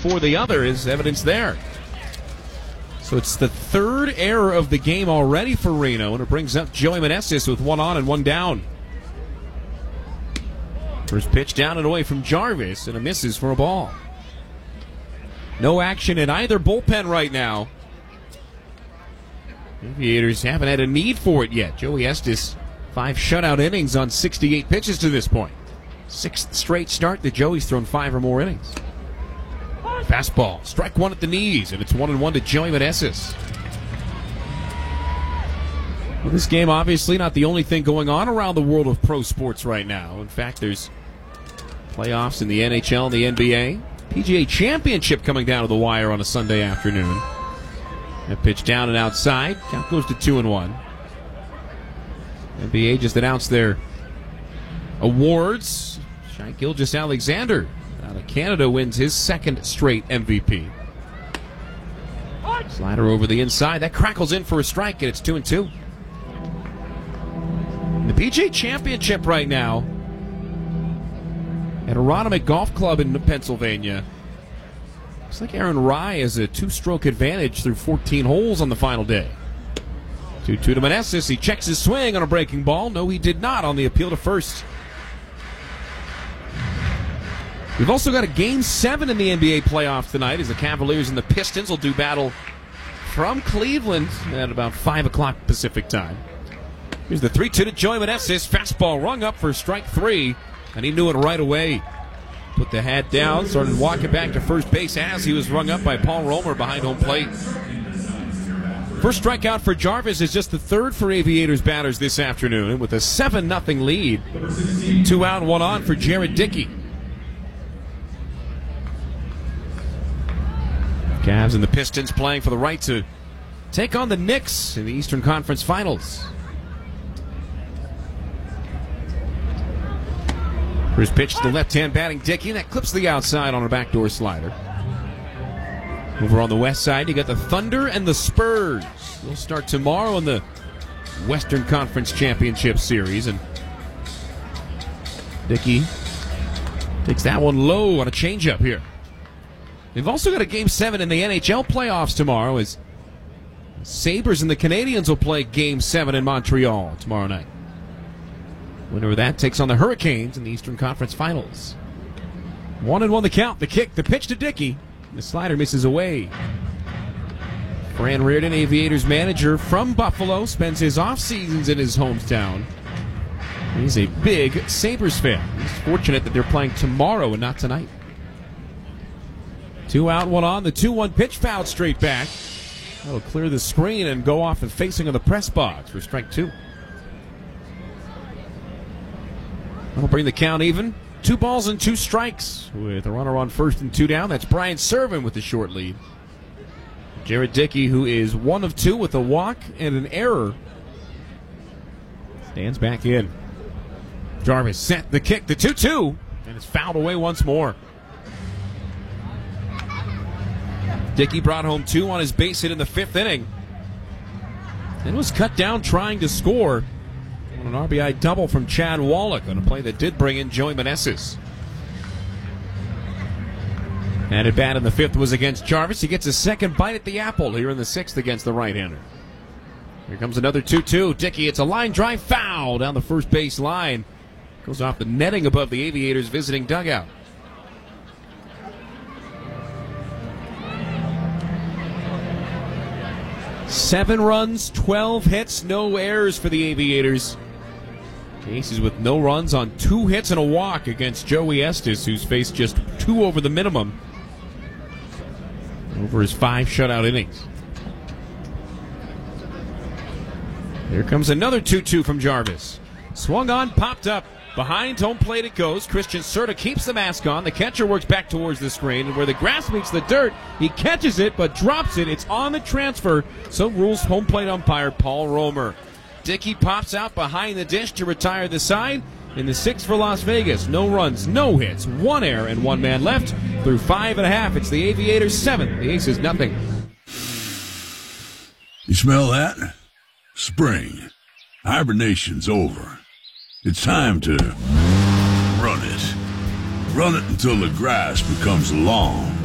for the other is evidence there. So it's the third error of the game already for Reno, and it brings up Joey Meneses with one on and one down. First pitch down and away from Jarvis, and a misses for a ball. No action in either bullpen right now. Aviators haven't had a need for it yet. Joey Estes, 5 shutout innings on 68 pitches to this point. 6th straight start that Joey's thrown 5 or more innings. Fastball, strike one at the knees, and it's 1-1 to Joey Meneses. Well, this game obviously not the only thing going on around the world of pro sports right now. In fact, there's playoffs in the NHL and the NBA. PGA Championship coming down to the wire on a Sunday afternoon. That pitch down and outside. Count goes to 2-1. NBA just announced their awards. Shai Gilgeous-Alexander out of Canada wins his 2nd straight MVP. Slider over the inside. That crackles in for a strike, and it's 2-2. The PGA Championship right now at Aronimink Golf Club in Pennsylvania. Looks like Aaron Rai has a 2-stroke advantage through 14 holes on the final day. 2-2 to Meneses. He checks his swing on a breaking ball. No, he did not on the appeal to first. We've also got a Game 7 in the NBA playoffs tonight as the Cavaliers and the Pistons will do battle from Cleveland at about 5 o'clock Pacific time. Here's the 3-2 to Joey Meneses. Fastball rung up for strike 3, and he knew it right away. Put the hat down, started walking back to first base as he was rung up by Paul Romer behind home plate. First strikeout for Jarvis is just the 3rd for Aviators batters this afternoon with a 7-0 lead. 2 out, 1 on for Jared Dickey. Cavs and the Pistons playing for the right to take on the Knicks in the Eastern Conference Finals. First pitch to the left-hand batting Dickey. That clips the outside on a backdoor slider. Over on the west side, you got the Thunder and the Spurs. They'll start tomorrow in the Western Conference Championship Series. And Dickey takes that one low on a changeup here. They've also got a Game 7 in the NHL playoffs tomorrow as Sabres and the Canadiens will play Game 7 in Montreal tomorrow night. Winner of that takes on the Hurricanes in the Eastern Conference Finals. 1-1 the count, the kick, the pitch to Dickey. The slider misses away. Fran Riordan, Aviators manager from Buffalo, spends his off seasons in his hometown. He's a big Sabres fan. He's fortunate that they're playing tomorrow and not tonight. 2 out, 1 on. The 2-1 pitch fouled straight back. That'll clear the screen and go off the facing of the press box for strike 2. That'll bring the count even. 2 balls and 2 strikes with a runner on first and 2 down. That's Brian Serven with the short lead. Jared Dickey, who is 1 of 2 with a walk and an error, stands back in. Jarvis set the kick, the 2-2, and it's fouled away once more. Dickey brought home 2 on his base hit in the 5th inning and was cut down trying to score on an RBI double from Chad Wallach on a play that did bring in Joey Meneses. And at bat in the 5th was against Jarvis. He gets a second bite at the apple here in the 6th against the right-hander. Here comes another 2-2. Dickey, it's a line drive foul down the first base line. Goes off the netting above the Aviators' visiting dugout. Seven runs, 12 hits, no errors for the Aviators. Aces with no runs on 2 hits and a walk against Joey Estes, who's faced just 2 over the minimum over his 5 shutout innings. Here comes another 2-2 from Jarvis. Swung on, popped up. Behind home plate it goes. Christian Serta keeps the mask on. The catcher works back towards the screen, and where the grass meets the dirt, he catches it but drops it. It's on the transfer, so rules home plate umpire Paul Romer. Dickey pops out behind the dish to retire the side. In the 6th for Las Vegas, no runs, no hits, 1 error, and 1 man left. Through 5.5, it's the Aviators 7, the Aces nothing. You smell that? Spring. Hibernation's over. It's time to run it. Run it until the grass becomes long